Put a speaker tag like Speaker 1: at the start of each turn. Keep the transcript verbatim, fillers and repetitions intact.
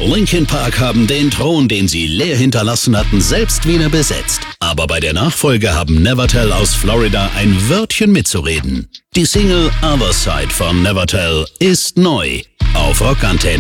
Speaker 1: Linkin Park haben den Thron, den sie leer hinterlassen hatten, selbst wieder besetzt. Aber bei der Nachfolge haben Nevertell aus Florida ein Wörtchen mitzureden. Die Single Other Side von Nevertell ist neu auf Rockantenne.